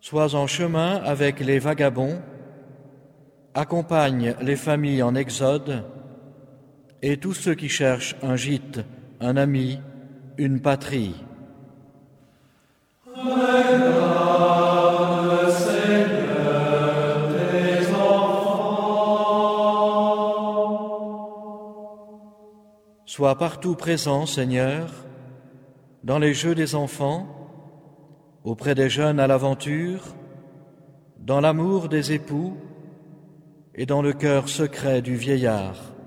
Sois en chemin avec les vagabonds, accompagne les familles en exode et tous ceux qui cherchent un gîte, un ami, une patrie. Regarde, Seigneur, tes enfants. Sois partout présent, Seigneur, dans les jeux des enfants, auprès des jeunes à l'aventure, dans l'amour des époux et dans le cœur secret du vieillard.